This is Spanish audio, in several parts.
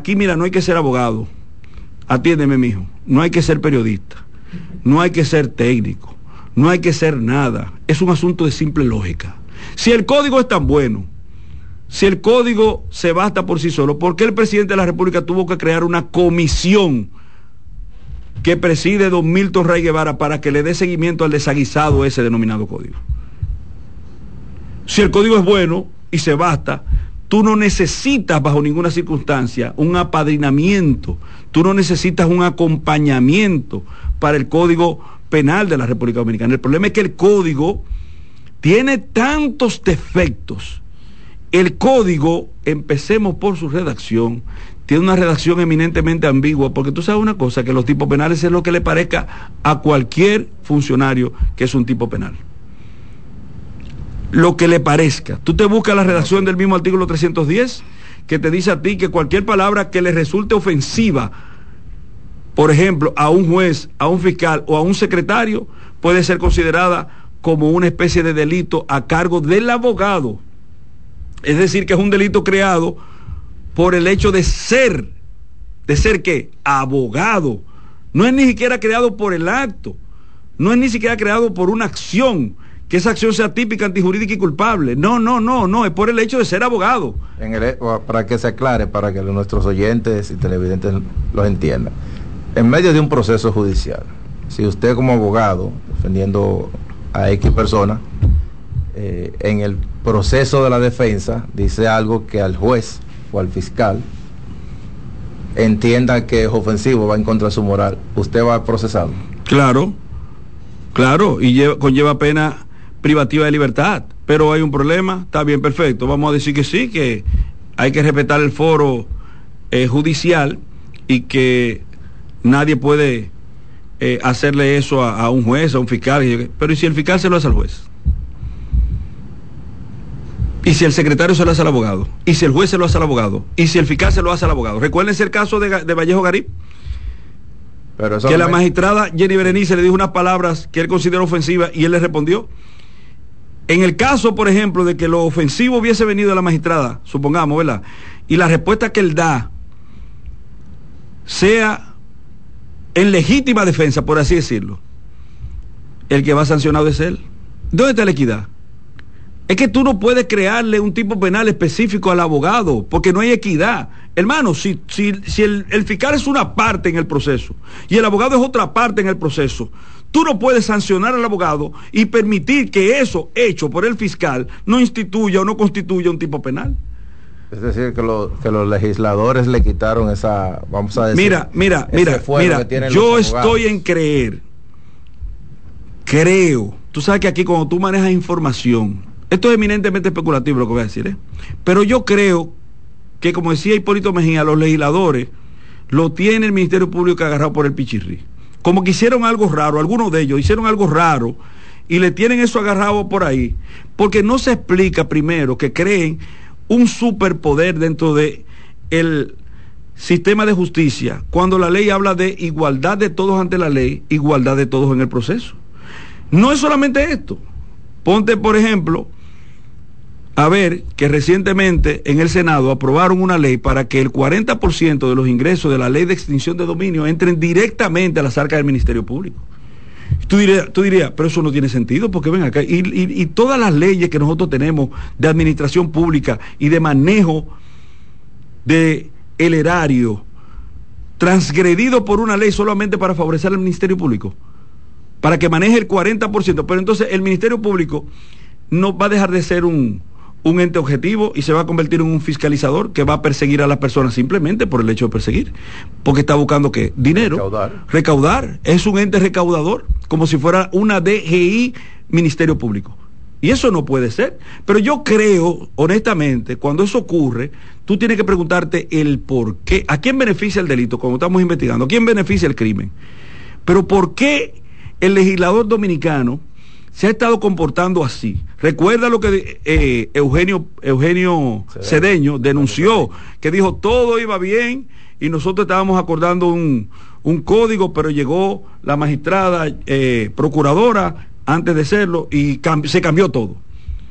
aquí, mira, no hay que ser abogado. Atiéndeme, mijo. No hay que ser periodista. No hay que ser técnico. No hay que ser nada. Es un asunto de simple lógica. Si el código es tan bueno, si el código se basta por sí solo, ¿por qué el presidente de la República tuvo que crear una comisión que preside don Milton Rey Guevara para que le dé seguimiento al desaguisado ese denominado código? Si el código es bueno y se basta, tú no necesitas bajo ninguna circunstancia un apadrinamiento, tú no necesitas un acompañamiento para el Código Penal de la República Dominicana. El problema es que el código tiene tantos defectos. El código, empecemos por su redacción, tiene una redacción eminentemente ambigua, porque tú sabes una cosa, que los tipos penales es lo que le parezca a cualquier funcionario que es un tipo penal. Lo que le parezca. Tú te buscas la redacción del mismo artículo 310, que te dice a ti que cualquier palabra que le resulte ofensiva, por ejemplo, a un juez, a un fiscal o a un secretario, puede ser considerada como una especie de delito a cargo del abogado. Es decir, que es un delito creado por el hecho de ser ¿qué? Abogado. No es ni siquiera creado por el acto, no es ni siquiera creado por una acción, que esa acción sea típica, antijurídica y culpable. No, es por el hecho de ser abogado. Para que se aclare, para que nuestros oyentes y televidentes los entiendan. En medio de un proceso judicial, si usted como abogado, defendiendo a X persona, en el proceso de la defensa dice algo que al juez o al fiscal entienda que es ofensivo, va en contra de su moral, usted va a procesarlo. Claro, y conlleva pena privativa de libertad, pero hay un problema. Está bien, perfecto, vamos a decir que sí, que hay que respetar el foro judicial y que nadie puede hacerle eso a un juez, a un fiscal, pero ¿y si el fiscal se lo hace al juez? ¿Y si el secretario se lo hace al abogado? ¿Y si el juez se lo hace al abogado? ¿Y si el fiscal se lo hace al abogado? Recuérdense el caso de Vallejo Garib, pero que la magistrada Jenny Berenice le dijo unas palabras que él consideró ofensivas y él le respondió. En el caso, por ejemplo, de que lo ofensivo hubiese venido de la magistrada, supongamos, ¿verdad? Y la respuesta que él da sea en legítima defensa, por así decirlo, el que va sancionado es él. ¿Dónde está la equidad? Es que tú no puedes crearle un tipo penal específico al abogado, porque no hay equidad. Hermano, si el fiscal es una parte en el proceso y el abogado es otra parte en el proceso, tú no puedes sancionar al abogado y permitir que eso hecho por el fiscal no instituya o no constituya un tipo penal. Es decir, que los legisladores le quitaron esa, vamos a decir... Mira, yo estoy en creo, tú sabes que aquí cuando tú manejas información, esto es eminentemente especulativo lo que voy a decir, pero yo creo que, como decía Hipólito Mejía, los legisladores lo tiene el Ministerio Público agarrado por el pichirrí. Como que hicieron algo raro, algunos de ellos hicieron algo raro y le tienen eso agarrado por ahí, porque no se explica primero que creen un superpoder dentro de el sistema de justicia, cuando la ley habla de igualdad de todos ante la ley, igualdad de todos en el proceso. No es solamente esto. Ponte, por ejemplo, a ver que recientemente en el Senado aprobaron una ley para que el 40% de los ingresos de la ley de extinción de dominio entren directamente a las arcas del Ministerio Público. Tú dirías, pero eso no tiene sentido, porque ven acá, y todas las leyes que nosotros tenemos de administración pública y de manejo de el erario, transgredido por una ley solamente para favorecer al Ministerio Público, para que maneje el 40%, pero entonces el Ministerio Público no va a dejar de ser un ente objetivo y se va a convertir en un fiscalizador que va a perseguir a las personas simplemente por el hecho de perseguir, porque está buscando ¿qué? Dinero, recaudar, es un ente recaudador, como si fuera una DGI Ministerio Público, y eso no puede ser. Pero yo creo, honestamente, cuando eso ocurre, tú tienes que preguntarte el por qué, a quién beneficia el delito, como estamos investigando, a quién beneficia el crimen, pero por qué el legislador dominicano se ha estado comportando así. Recuerda lo que Eugenio Cedeño denunció, que dijo todo iba bien y nosotros estábamos acordando un código, pero llegó la magistrada procuradora antes de serlo y se cambió todo.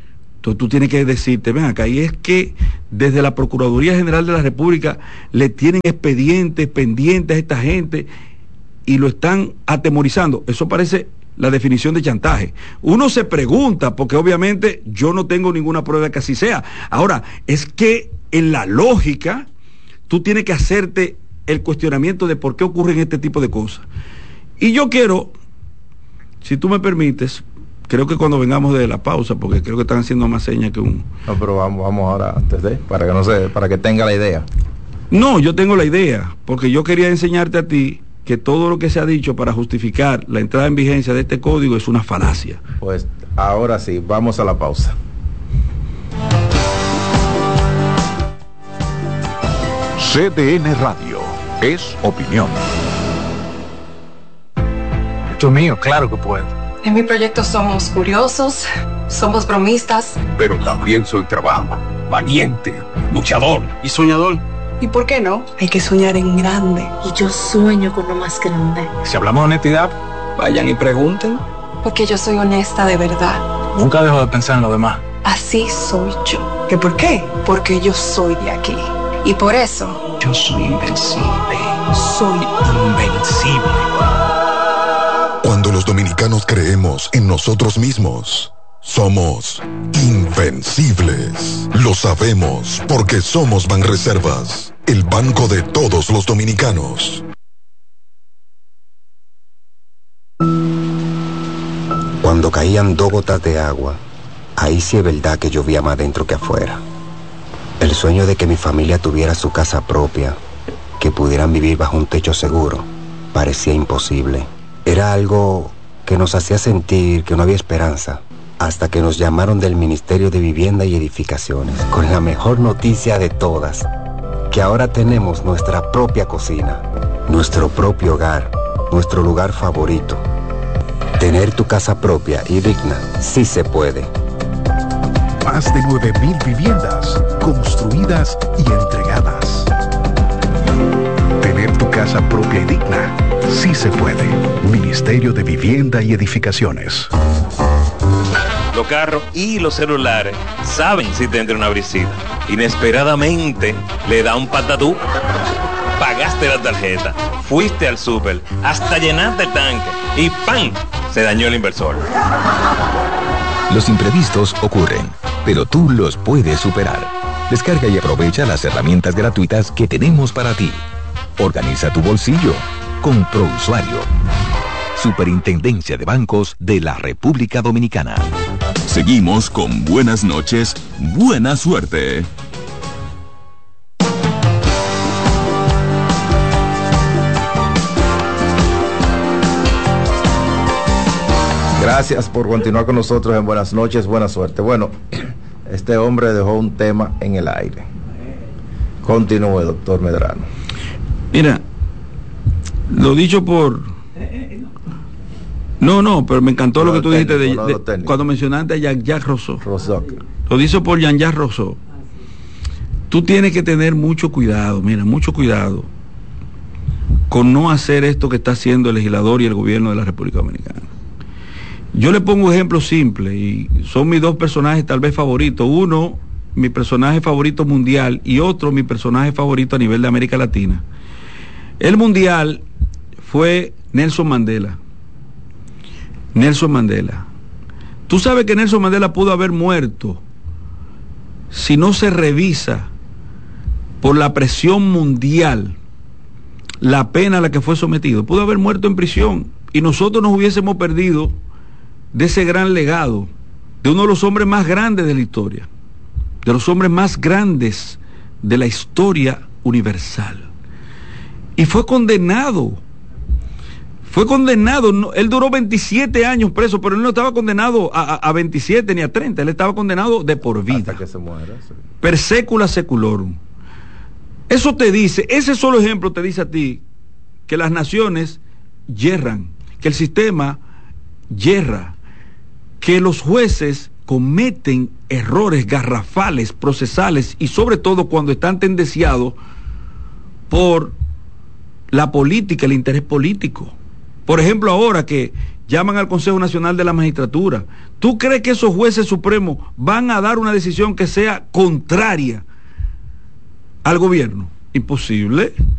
Entonces tú tienes que decirte, ven acá, y es que desde la Procuraduría General de la República le tienen expedientes pendientes a esta gente y lo están atemorizando. Eso parece la definición de chantaje. Uno se pregunta, porque obviamente yo no tengo ninguna prueba de que así sea. Ahora, es que en la lógica, tú tienes que hacerte el cuestionamiento de por qué ocurren este tipo de cosas. Y yo quiero, si tú me permites, creo que cuando vengamos de la pausa, porque creo que están haciendo más señas que un... No, pero vamos ahora antes de, para que tenga la idea. No, yo tengo la idea, porque yo quería enseñarte a ti que todo lo que se ha dicho para justificar la entrada en vigencia de este código es una falacia. Pues ahora sí, vamos a la pausa. CDN Radio, es opinión. Esto es mío, claro que puedo. En mi proyecto somos curiosos, somos bromistas. Pero también soy trabajo, valiente, luchador ¿Y soñador? ¿Y por qué no? Hay que soñar en grande. Y yo sueño con lo más grande. Si hablamos de honestidad, Vayan y pregunten. Porque yo soy honesta de verdad. nunca dejo de pensar en lo demás. Así soy yo. ¿Que por qué? Porque yo soy de aquí. Y por eso... Yo soy invencible. Soy Invencible. Cuando los dominicanos creemos en nosotros mismos, somos invencibles. Lo sabemos porque somos Banreservas, el banco de todos los dominicanos. Cuando caían 2 gotas de agua, ahí sí es verdad que llovía más dentro que afuera. El sueño de que mi familia tuviera su casa propia, que pudieran vivir bajo un techo seguro, parecía imposible. Era algo que nos hacía sentir que no había esperanza, hasta que nos llamaron del Ministerio de Vivienda y Edificaciones, con la mejor noticia de todas, que ahora tenemos nuestra propia cocina, nuestro propio hogar, nuestro lugar favorito. Tener tu casa propia y digna, sí se puede. Más de 9,000 viviendas construidas y entregadas. Tener tu casa propia y digna, sí se puede. Ministerio de Vivienda y Edificaciones. Los carros y los celulares saben si te entra una brisita. Inesperadamente le da un patatú. Pagaste la tarjeta, fuiste al súper, hasta llenaste el tanque y ¡pam! Se dañó el inversor. Los imprevistos ocurren, pero tú los puedes superar. Descarga y aprovecha las herramientas gratuitas que tenemos para ti. Organiza tu bolsillo con ProUsuario. Superintendencia de Bancos de la República Dominicana. Seguimos con Buenas noches, buena suerte. Gracias por continuar con nosotros en Buenas noches, buena suerte. Bueno, este hombre dejó un tema en el aire. Continúe, doctor Medrano. Mira, lo dicho por... No, pero me encantó lo que tú dijiste cuando mencionaste a Jean-Jacques Rousseau. Lo dicho por Jean-Jacques Rousseau. Tú tienes que tener mucho cuidado, mira, mucho cuidado con no hacer esto que está haciendo el legislador y el gobierno de la República Dominicana. Yo le pongo un ejemplo simple y son mis 2 personajes tal vez favoritos. Uno, mi personaje favorito mundial, y otro, mi personaje favorito a nivel de América Latina. El mundial fue Nelson Mandela. Nelson Mandela. Tú sabes que Nelson Mandela pudo haber muerto si no se revisa por la presión mundial la pena a la que fue sometido. Pudo haber muerto en prisión y nosotros nos hubiésemos perdido de ese gran legado, de uno de los hombres más grandes de la historia, de los hombres más grandes de la historia universal. Y fue condenado. Él duró 27 años preso, pero él no estaba condenado a 27 ni a 30, él estaba condenado de por vida. Hasta que se muera. Sí. Per secula seculorum. Eso te dice, ese solo ejemplo te dice a ti que las naciones yerran, que el sistema yerra, que los jueces cometen errores garrafales, procesales y sobre todo cuando están tendenciados por la política, el interés político. Por ejemplo, ahora que llaman al Consejo Nacional de la Magistratura. ¿Tú crees que esos jueces supremos van a dar una decisión que sea contraria al gobierno? Imposible.